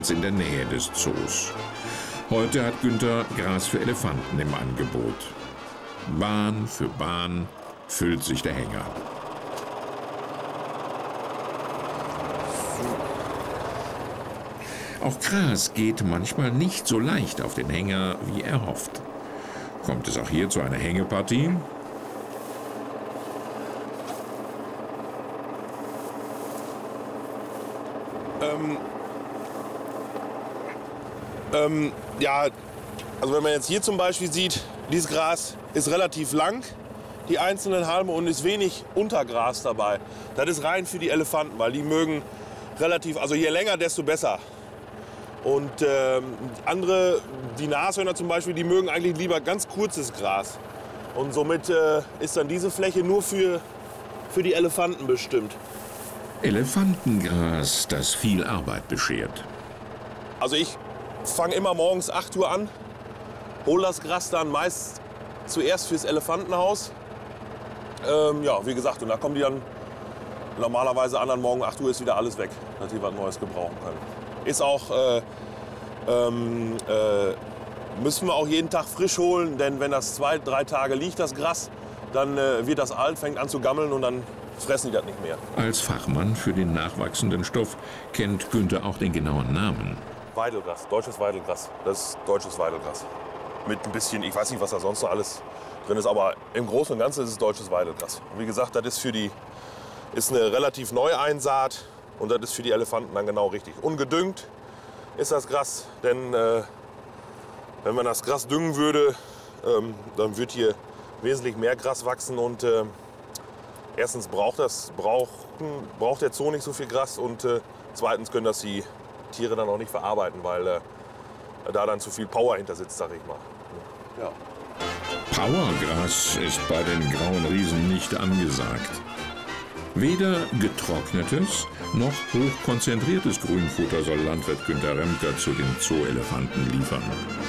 in der Nähe des Zoos. Heute hat Günther Gras für Elefanten im Angebot. Bahn für Bahn füllt sich der Hänger. Auch Gras geht manchmal nicht so leicht auf den Hänger, wie er hofft. Kommt es auch hier zu einer Hängepartie? Ja, also wenn man jetzt hier zum Beispiel sieht, dieses Gras ist relativ lang, die einzelnen Halme, und ist wenig Untergras dabei. Das ist rein für die Elefanten, weil die mögen relativ, also je länger, desto besser. Und andere, die Nashörner zum Beispiel, die mögen eigentlich lieber ganz kurzes Gras. Und somit ist dann diese Fläche nur für die Elefanten bestimmt. Elefantengras, das viel Arbeit beschert. Also ich fange immer morgens 8 Uhr an, hole das Gras dann meist zuerst fürs Elefantenhaus. Ja, wie gesagt, und da kommen die dann normalerweise anderen Morgen 8 Uhr ist wieder alles weg, dass die was Neues gebrauchen können. Ist auch, müssen wir auch jeden Tag frisch holen, denn wenn das 2, 3 Tage liegt, das Gras, dann wird das alt, fängt an zu gammeln und dann fressen die das nicht mehr. Als Fachmann für den nachwachsenden Stoff kennt Günther auch den genauen Namen. Weidelgras, deutsches Weidelgras. Das ist deutsches Weidelgras. Mit ein bisschen, ich weiß nicht, was da sonst noch alles drin ist, aber im Großen und Ganzen ist es deutsches Weidelgras. Und wie gesagt, das ist eine relativ neue Einsaat und das ist für die Elefanten dann genau richtig. Ungedüngt ist das Gras, denn wenn man das Gras düngen würde, dann würde hier wesentlich mehr Gras wachsen und erstens braucht der Zoo nicht so viel Gras und zweitens können das die Tiere dann auch nicht verarbeiten, weil da dann zu viel Power hinter sitzt, sag ich mal. Ja. Powergras ist bei den grauen Riesen nicht angesagt. Weder getrocknetes noch hochkonzentriertes Grünfutter soll Landwirt Günther Remker zu den Zoo-Elefanten liefern.